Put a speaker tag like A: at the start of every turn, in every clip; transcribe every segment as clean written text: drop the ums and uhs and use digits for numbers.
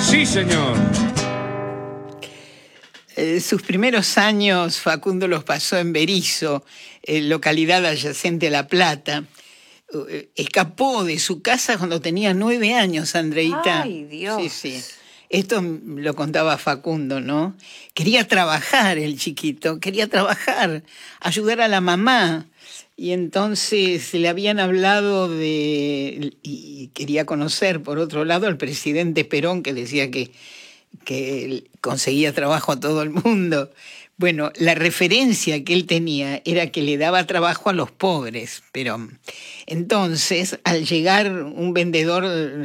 A: Sí, señor.
B: Sus primeros años Facundo los pasó en Berisso, localidad adyacente a La Plata. Escapó de su casa cuando tenía 9 años, Andreita.
C: ¡Ay, Dios!
B: Sí. Esto lo contaba Facundo, ¿no? Quería trabajar el chiquito, quería trabajar, ayudar a la mamá. Y entonces le habían hablado y quería conocer, por otro lado, al presidente Perón, que decía que él conseguía trabajo a todo el mundo. Bueno, la referencia que él tenía era que le daba trabajo a los pobres, Perón. Entonces, al llegar un vendedor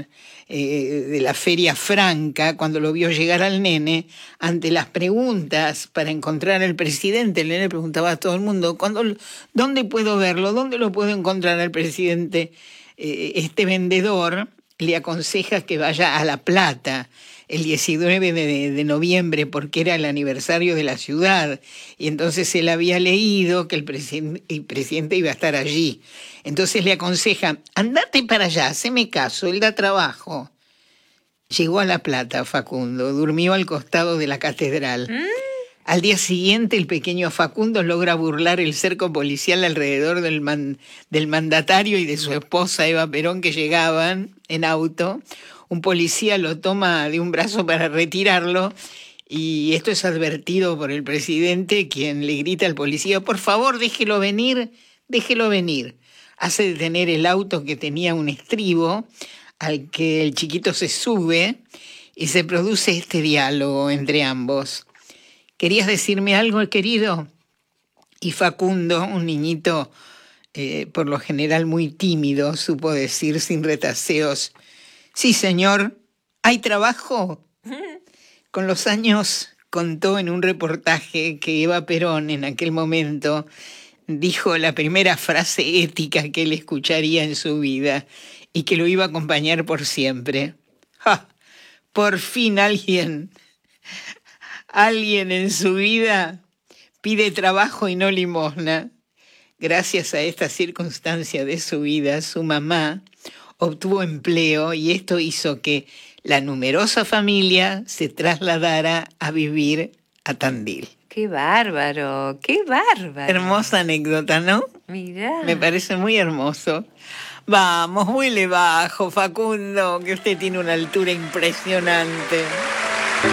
B: de la Feria Franca, cuando lo vio llegar al nene, ante las preguntas para encontrar al presidente, el nene preguntaba a todo el mundo, ¿dónde puedo verlo? ¿Dónde lo puedo encontrar al presidente? Este vendedor le aconseja que vaya a La Plata el 19 de noviembre porque era el aniversario de la ciudad y entonces él había leído que el presidente iba a estar allí. Entonces le aconseja, andate para allá, haceme caso, él da trabajo. Llegó a La Plata, Facundo, durmió al costado de la catedral. Al día siguiente, el pequeño Facundo logra burlar el cerco policial alrededor del mandatario y de su esposa Eva Perón, que llegaban en auto. Un policía lo toma de un brazo para retirarlo y esto es advertido por el presidente, quien le grita al policía, por favor, déjelo venir, déjelo venir. Hace detener el auto que tenía un estribo al que el chiquito se sube y se produce este diálogo entre ambos. ¿Querías decirme algo, querido? Y Facundo, un niñito por lo general muy tímido, supo decir sin retaseos, sí, señor, ¿hay trabajo? Con los años contó en un reportaje que Eva Perón en aquel momento dijo la primera frase ética que él escucharía en su vida y que lo iba a acompañar por siempre. ¡Ja! Por fin alguien en su vida pide trabajo y no limosna. Gracias a esta circunstancia de su vida, su mamá obtuvo empleo y esto hizo que la numerosa familia se trasladara a vivir a Tandil.
C: ¡Qué bárbaro! ¡Qué bárbaro!
B: Hermosa anécdota, ¿no?
C: Mirá.
B: Me parece muy hermoso. Vamos, huele bajo, Facundo, que usted tiene una altura impresionante.